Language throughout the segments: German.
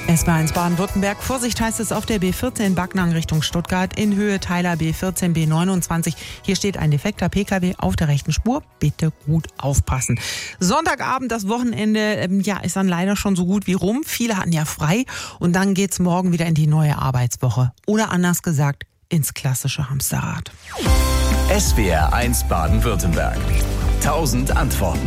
SB1 Baden-Württemberg. Vorsicht heißt es auf der B14 Backnang Richtung Stuttgart in Höhe Teiler B14 B29. Hier steht ein defekter PKW auf der rechten Spur. Bitte gut aufpassen. Sonntagabend, das Wochenende, ist dann leider schon so gut wie rum. Viele hatten ja frei und dann geht's morgen wieder in die neue Arbeitswoche. Oder anders gesagt, ins klassische Hamsterrad. SWR1 Baden-Württemberg. 1000 Antworten.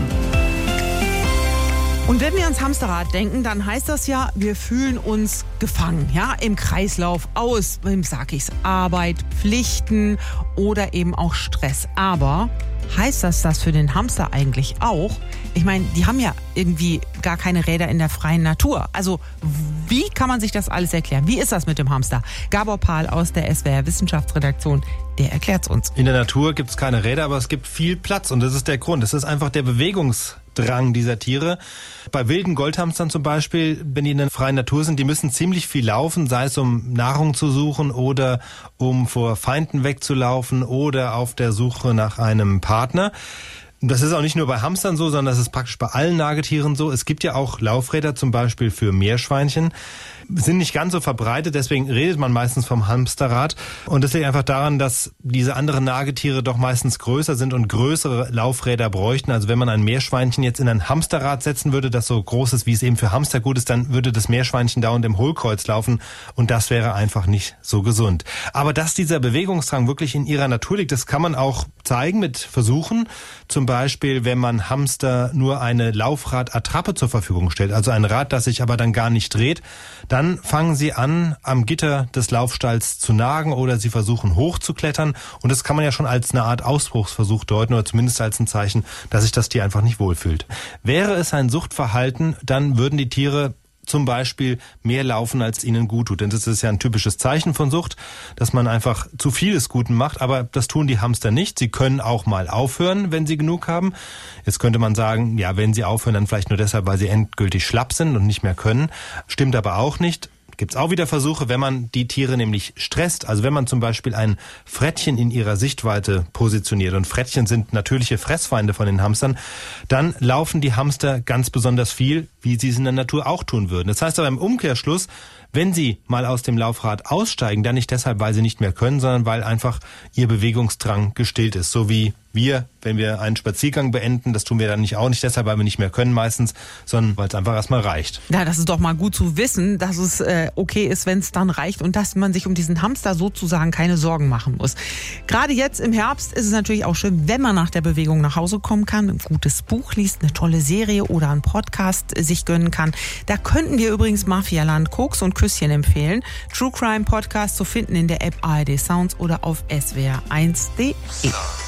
Und wenn wir ans Hamsterrad denken, dann heißt das ja, wir fühlen uns gefangen, ja, im Kreislauf aus, wem sag ich's, Arbeit, Pflichten oder eben auch Stress. Aber heißt das für den Hamster eigentlich auch? Ich meine, die haben ja irgendwie gar keine Räder in der freien Natur. Also wie kann man sich das alles erklären? Wie ist das mit dem Hamster? Gabor Pahl aus der SWR Wissenschaftsredaktion, der erklärt's uns. In der Natur gibt's keine Räder, aber es gibt viel Platz und das ist der Grund. Es ist einfach der Bewegungsdrang dieser Tiere. Bei wilden Goldhamstern zum Beispiel, wenn die in der freien Natur sind, die müssen ziemlich viel laufen, sei es um Nahrung zu suchen oder um vor Feinden wegzulaufen oder auf der Suche nach einem Partner. Das ist auch nicht nur bei Hamstern so, sondern das ist praktisch bei allen Nagetieren so. Es gibt ja auch Laufräder zum Beispiel für Meerschweinchen. Sind nicht ganz so verbreitet, deswegen redet man meistens vom Hamsterrad. Und das liegt einfach daran, dass diese anderen Nagetiere doch meistens größer sind und größere Laufräder bräuchten. Also wenn man ein Meerschweinchen jetzt in ein Hamsterrad setzen würde, das so groß ist, wie es eben für Hamster gut ist, dann würde das Meerschweinchen dauernd im Hohlkreuz laufen und das wäre einfach nicht so gesund. Aber dass dieser Bewegungsdrang wirklich in ihrer Natur liegt, das kann man auch zeigen mit Versuchen. Zum Beispiel, wenn man Hamster nur eine Laufradattrappe zur Verfügung stellt, also ein Rad, das sich aber dann gar nicht dreht, dann fangen sie an, am Gitter des Laufstalls zu nagen oder sie versuchen hochzuklettern. Und das kann man ja schon als eine Art Ausbruchsversuch deuten oder zumindest als ein Zeichen, dass sich das Tier einfach nicht wohlfühlt. Wäre es ein Suchtverhalten, dann würden die Tiere zum Beispiel mehr laufen, als ihnen gut tut. Denn das ist ja ein typisches Zeichen von Sucht, dass man einfach zu viel des Guten macht. Aber das tun die Hamster nicht. Sie können auch mal aufhören, wenn sie genug haben. Jetzt könnte man sagen, ja, wenn sie aufhören, dann vielleicht nur deshalb, weil sie endgültig schlapp sind und nicht mehr können. Stimmt aber auch nicht. Gibt's auch wieder Versuche, wenn man die Tiere nämlich stresst. Also wenn man zum Beispiel ein Frettchen in ihrer Sichtweite positioniert und Frettchen sind natürliche Fressfeinde von den Hamstern, dann laufen die Hamster ganz besonders viel, wie sie es in der Natur auch tun würden. Das heißt aber im Umkehrschluss, wenn sie mal aus dem Laufrad aussteigen, dann nicht deshalb, weil sie nicht mehr können, sondern weil einfach ihr Bewegungsdrang gestillt ist. So wie wir, wenn wir einen Spaziergang beenden, das tun wir dann auch nicht deshalb, weil wir nicht mehr können meistens, sondern weil es einfach erstmal reicht. Ja, das ist doch mal gut zu wissen, dass es okay ist, wenn es dann reicht und dass man sich um diesen Hamster sozusagen keine Sorgen machen muss. Gerade jetzt im Herbst ist es natürlich auch schön, wenn man nach der Bewegung nach Hause kommen kann, ein gutes Buch liest, eine tolle Serie oder einen Podcast sich gönnen kann. Da könnten wir übrigens Mafialand, Koks und Küsschen empfehlen. True Crime Podcast zu finden in der App ARD Sounds oder auf swr1.de.